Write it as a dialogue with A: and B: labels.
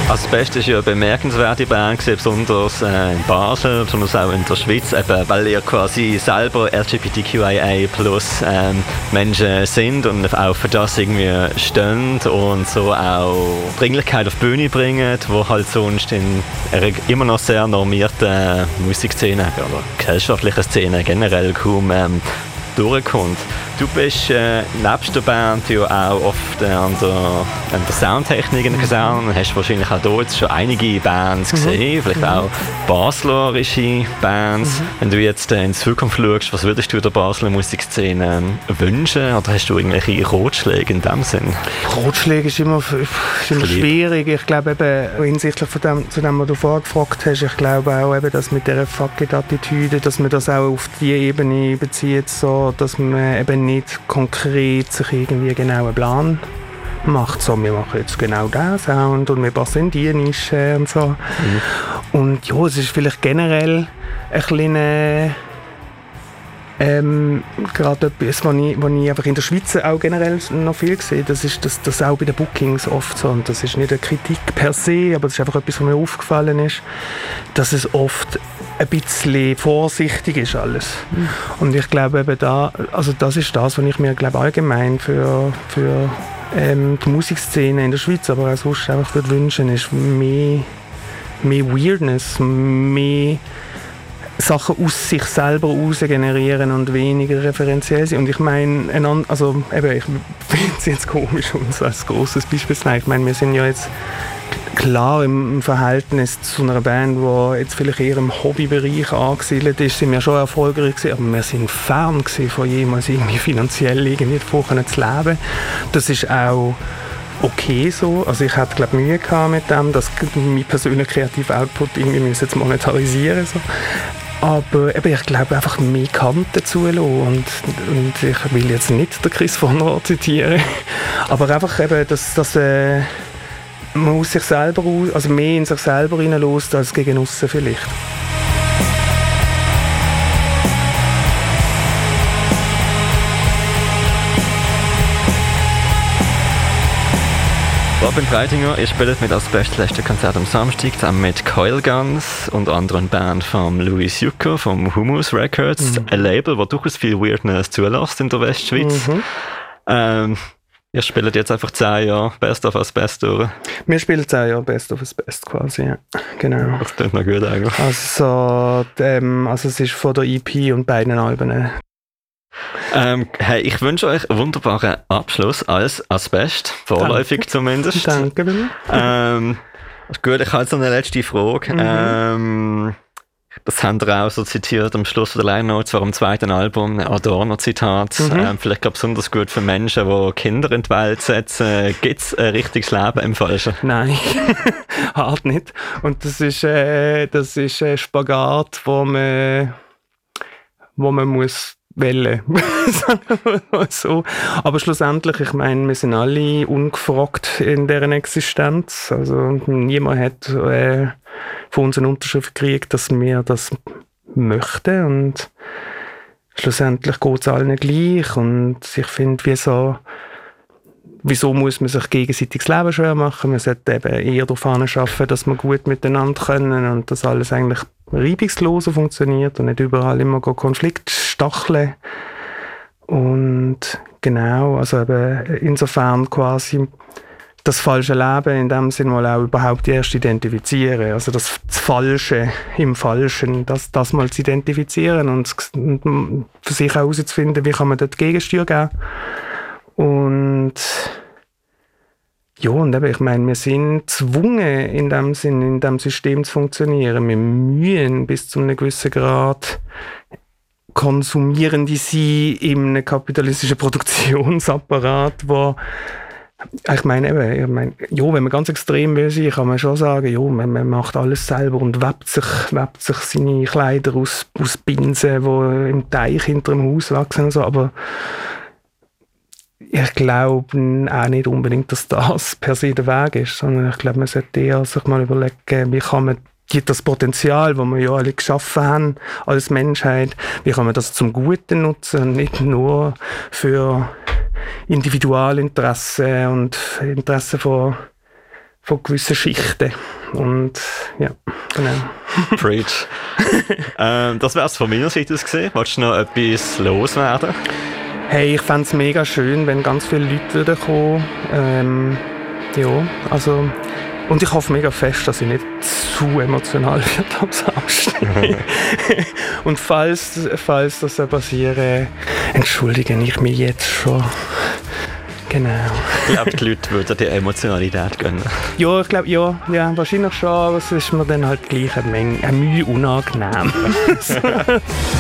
A: Also das Beste ist ja eine bemerkenswerte Band, besonders in Basel, besonders auch in der Schweiz, eben, weil ihr quasi selber LGBTQIA+ Menschen sind und auch für das irgendwie stehen und so auch Dringlichkeit auf die Bühne bringen, wo halt sonst in einer immer noch sehr normierten Musikszene oder gesellschaftlichen Szene generell kaum durchkommt. Du bist nebst der Band ja auch oft an der Soundtechnik interessiert, hast wahrscheinlich auch dort schon einige Bands gesehen, vielleicht auch baslerische Bands. Wenn du jetzt in die Zukunft schaust, was würdest du der Basler Musikszene wünschen oder hast du irgendwelche Ratschläge in dem Sinn?
B: Ratschläge ist immer schwierig. Ich glaube eben, hinsichtlich von dem, zu dem, was du vorher gefragt hast, ich glaube auch eben, dass mit dieser Fuck-it-Attitüde, dass man das auch auf die Ebene bezieht, so, dass man eben nicht konkret sich irgendwie genau einen Plan macht, so, wir machen jetzt genau den Sound und wir passen in die Nische und so. Und ja, es ist vielleicht generell ein bisschen gerade etwas, was ich einfach in der Schweiz auch generell noch viel sehe, das ist das auch bei den Bookings oft so, und das ist nicht eine Kritik per se, aber das ist einfach etwas, was mir aufgefallen ist, dass es oft ein bisschen vorsichtig ist alles. Und ich glaube eben das ist das, was ich mir glaube allgemein für die Musikszene in der Schweiz, aber auch sonst einfach würde wünschen, ist mehr Weirdness, mehr Sachen aus sich selber raus generieren und weniger referenziell sein. Und ich meine, also eben, ich finde es jetzt komisch, uns als grosses Beispiel zu nehmen. Ich meine, wir sind ja jetzt klar im Verhältnis zu einer Band, die jetzt vielleicht eher im Hobbybereich angesiedelt ist, sind wir schon erfolgreich gewesen, aber wir sind fern gewesen von jemals irgendwie finanziell irgendwie davon zu leben. Das ist auch okay so. Also ich hatte glaube Mühe gehabt mit dem, dass mein persönlicher kreativer Output irgendwie jetzt monetarisieren so. Aber eben, ich glaube einfach mehr Kanten zulassen und ich will jetzt nicht den Chris von Rohr zitieren, aber einfach eben, dass man aus sich selber also mehr in sich selber hineinlässt als gegen aussen vielleicht.
A: Robin Breitinger, ihr spielt mit als bestes letztes Konzert am Samstag zusammen mit Coil Guns und anderen Band von Louis Jucker vom Humus Records, ein Label, das durchaus viel Weirdness zulässt in der Westschweiz. Ihr spielt jetzt einfach 10 Jahre Best of Asbest durch.
B: Wir spielen 10 Jahre Best of Asbest quasi, ja. Genau.
A: Das klingt noch gut eigentlich.
B: Also es ist von der EP und beiden Alben.
A: Hey, ich wünsche euch einen wunderbaren Abschluss als Asbest, vorläufig zumindest.
B: Danke.
A: Gut, ich habe jetzt noch eine letzte Frage. Das haben wir auch so zitiert am Schluss der Line Notes vor dem zweiten Album, ein Adorno-Zitat. Vielleicht besonders gut für Menschen, die Kinder in die Welt setzen. Gibt es ein richtiges Leben im Falschen?
B: Nein, halt nicht. Und das ist ein Spagat, wo man muss wählen. Sagen wir mal so. Aber schlussendlich, ich meine, wir sind alle ungefragt in deren Existenz. Also niemand hat von uns eine Unterschrift gekriegt, dass wir das möchten. Und schlussendlich geht es allen gleich. Und ich finde, wieso muss man sich gegenseitig das Leben schwer machen? Man sollte eben eher darauf arbeiten, dass wir gut miteinander können und dass alles eigentlich reibungsloser funktioniert und nicht überall immer Konflikt stacheln. Und genau, also eben insofern quasi das falsche Leben in dem Sinne mal auch überhaupt erst identifizieren. Also das Falsche im Falschen, das mal zu identifizieren und für sich herauszufinden, wie kann man dort Gegensteuer geben. Und ja, und eben, ich meine, wir sind gezwungen, in dem Sinn, in dem System zu funktionieren. Wir müssen bis zu einem gewissen Grad konsumierende sein in einem kapitalistischen Produktionsapparat, wo ich meine, ja, wenn man ganz extrem will sein, kann man schon sagen, ja, man macht alles selber und webt sich seine Kleider aus Binsen, die im Teich hinter dem Haus wachsen und so, aber ich glaube auch nicht unbedingt, dass das per se der Weg ist, sondern ich glaube, man sollte eher sich mal überlegen, wie kann man das Potenzial, das wir ja alle geschaffen haben als Menschheit, wie kann man das zum Guten nutzen und nicht nur für Individualinteressen und Interessen von von gewissen Schichten. Und ja, genau.
A: Preach. Das wäre es von meiner Seite aus gesehen. Wolltest du noch etwas loswerden?
B: Hey, ich fände es mega schön, wenn ganz viele Leute wiederkommen. Ja, also... Und ich hoffe mega fest, dass ich nicht zu emotional werde am Samstag. Und falls das passiert, entschuldige ich mich jetzt schon. Genau.
A: Ich glaube, die Leute würden die Emotionalität gönnen.
B: Ja, ich glaube, ja, wahrscheinlich schon, aber es ist mir dann halt gleich eine Mühe unangenehm.